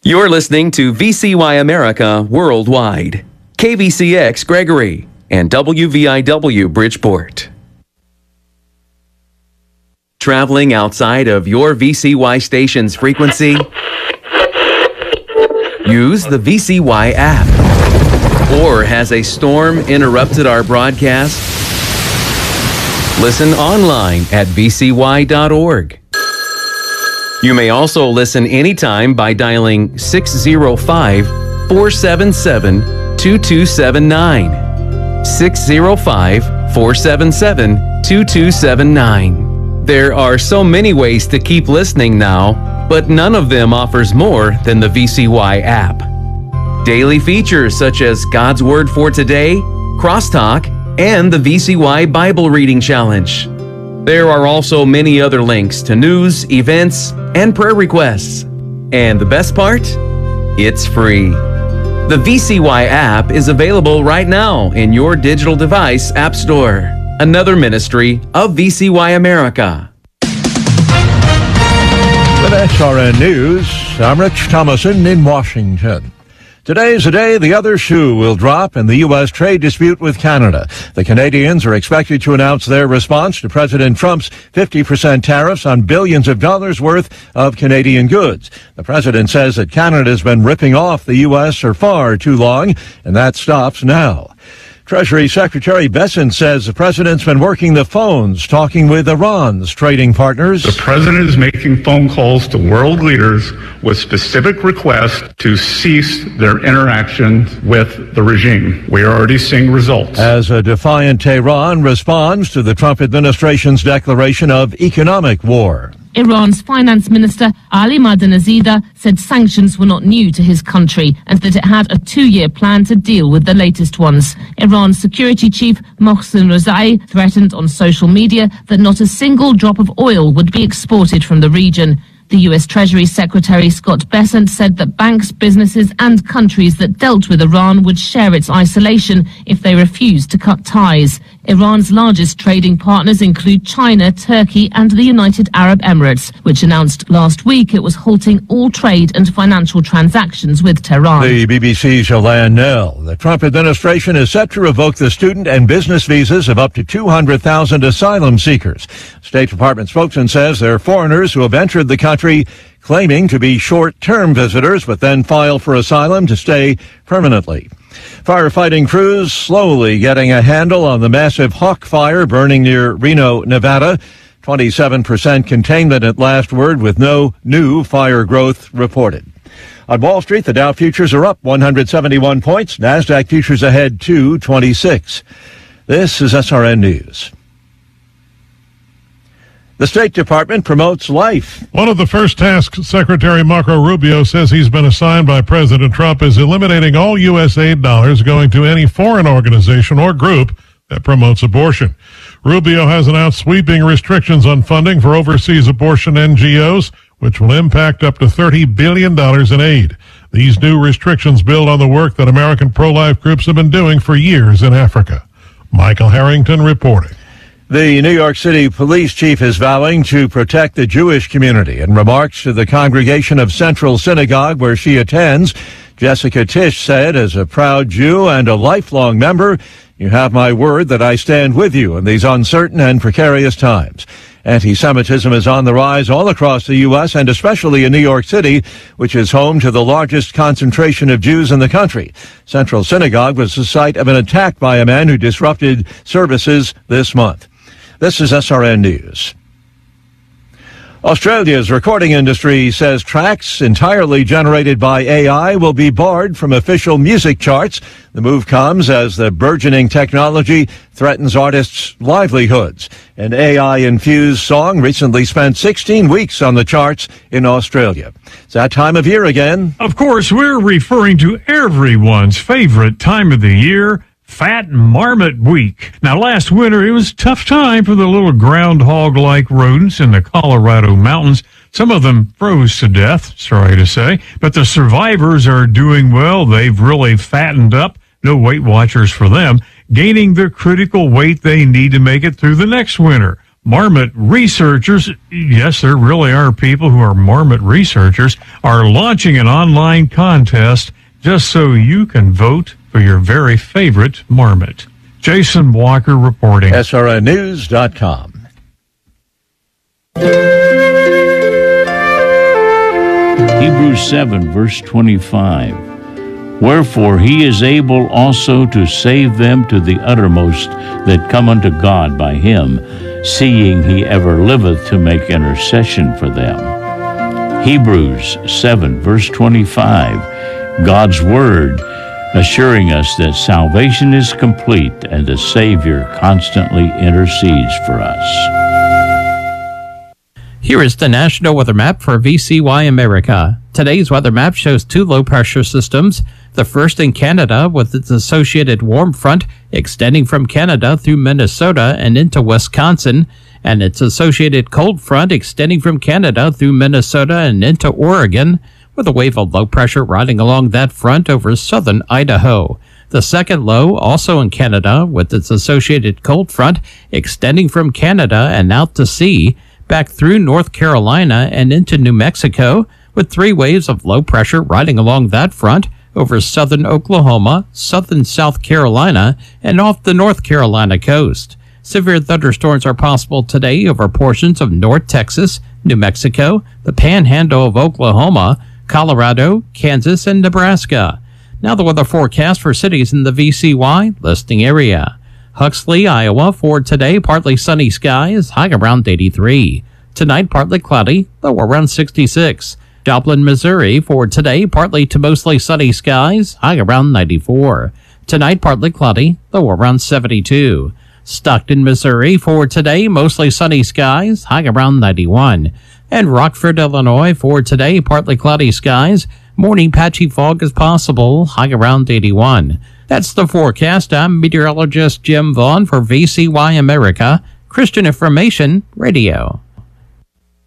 You're listening to VCY America Worldwide, KVCX Gregory, and WVIW Bridgeport. Traveling outside of your VCY station's frequency? Use the VCY app. Or has a storm interrupted our broadcast? Listen online at vcy.org. You may also listen anytime by dialing 605-477-2279. 605-477-2279. There are so many ways to keep listening now, but none of them offers more than the VCY app. Daily features such as God's Word for Today, Crosstalk, and the VCY Bible Reading Challenge. There are also many other links to news, events, and prayer requests. And the best part? It's free. The VCY app is available right now in your digital device app store. Another ministry of VCY America. With SRN News, I'm Rich Thomason in Washington. Today is the day the other shoe will drop in the U.S. trade dispute with Canada. The Canadians are expected to announce their response to President Trump's 50% tariffs on billions of dollars worth of Canadian goods. The president says that Canada has been ripping off the U.S. for far too long, and that stops now. Treasury Secretary Bessent says the president's been working the phones, talking with Iran's trading partners. The president is making phone calls to world leaders with specific requests to cease their interaction with the regime. We are already seeing results. As a defiant Tehran responds to the Trump administration's declaration of economic war. Iran's finance minister, Ali Madanazida, said sanctions were not new to his country and that it had a 2-year plan to deal with the latest ones. Iran's security chief, Mohsen Rezai, threatened on social media that not a single drop of oil would be exported from the region. The U.S. Treasury Secretary Scott Bessent said that banks, businesses and countries that dealt with Iran would share its isolation if they refused to cut ties. Iran's largest trading partners include China, Turkey and the United Arab Emirates, which announced last week it was halting all trade and financial transactions with Tehran. The BBC's Joanne Nell. The Trump administration is set to revoke the student and business visas of up to 200,000 asylum seekers. State Department spokesman says they're foreigners who have entered the country claiming to be short-term visitors but then file for asylum to stay permanently. Firefighting crews slowly getting a handle on the massive Hawk fire burning near Reno, Nevada. 27% containment at last word with no new fire growth reported. On Wall Street, the Dow futures are up 171 points. NASDAQ futures ahead 226. This is SRN News. The State Department promotes life. One of the first tasks Secretary Marco Rubio says he's been assigned by President Trump is eliminating all U.S. aid dollars going to any foreign organization or group that promotes abortion. Rubio has announced sweeping restrictions on funding for overseas abortion NGOs, which will impact up to $30 billion in aid. These new restrictions build on the work that American pro-life groups have been doing for years in Africa. Michael Harrington reporting. The New York City police chief is vowing to protect the Jewish community. In remarks to the congregation of Central Synagogue where she attends, Jessica Tisch said, as a proud Jew and a lifelong member, you have my word that I stand with you in these uncertain and precarious times. Anti-Semitism is on the rise all across the U.S. and especially in New York City, which is home to the largest concentration of Jews in the country. Central Synagogue was the site of an attack by a man who disrupted services this month. This is SRN News. Australia's recording industry says tracks entirely generated by AI will be barred from official music charts. The move comes as the burgeoning technology threatens artists' livelihoods. An AI-infused song recently spent 16 weeks on the charts in Australia. It's that time of year again. Of course, we're referring to everyone's favorite time of the year, Fat Marmot Week. Now, last winter, it was a tough time for the little groundhog-like rodents in the Colorado mountains. Some of them froze to death, sorry to say, but the survivors are doing well. They've really fattened up. No Weight Watchers for them, gaining the critical weight they need to make it through the next winter. Marmot researchers, yes, there really are people who are marmot researchers, are launching an online contest just so you can vote for your very favorite marmot. Jason Walker reporting. SRNnews.com. Hebrews 7, verse 25. Wherefore he is able also to save them to the uttermost that come unto God by him, seeing he ever liveth to make intercession for them. Hebrews 7, verse 25. God's Word assuring us that salvation is complete and the Savior constantly intercedes for us. Here is the National Weather Map for VCY America. Today's weather map shows 2 low-pressure systems. The first in Canada with its associated warm front extending from Canada through Minnesota and into Wisconsin, and its associated cold front extending from Canada through Minnesota and into Oregon, with a wave of low pressure riding along that front over southern Idaho. The second low, also in Canada, with its associated cold front extending from Canada and out to sea, back through North Carolina and into New Mexico, with 3 waves of low pressure riding along that front over southern Oklahoma, southern South Carolina, and off the North Carolina coast. Severe thunderstorms are possible today over portions of North Texas, New Mexico, the Panhandle of Oklahoma, Colorado, Kansas, and Nebraska. Now the weather forecast for cities in the VCY listing area. Huxley, Iowa, for today, partly sunny skies, high around 83. Tonight, partly cloudy, low around 66. Joplin, Missouri, for today, partly to mostly sunny skies, high around 94. Tonight, partly cloudy, low around 72. Stockton, Missouri, for today, mostly sunny skies, high around 91. And Rockford, Illinois, for today, partly cloudy skies, morning patchy fog is possible, high around 81. That's the forecast. I'm meteorologist Jim Vaughn for VCY America, Christian Information Radio.